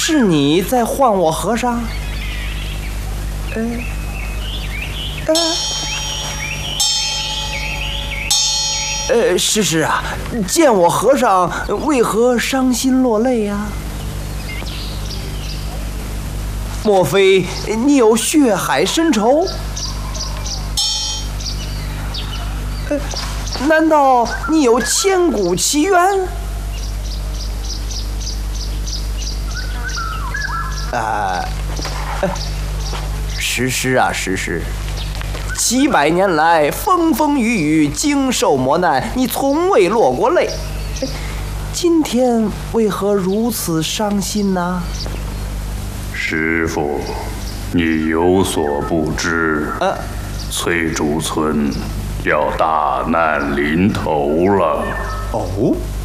是你在唤我和尚？师师啊，见我和尚为何伤心落泪呀？莫非你有血海深仇？难道你有千古奇冤？石狮啊，石狮，700年来风风雨雨，经受磨难，你从未落过泪。今天为何如此伤心呢？ 师父，你有所不知，翠竹村要大难临头了。 哦。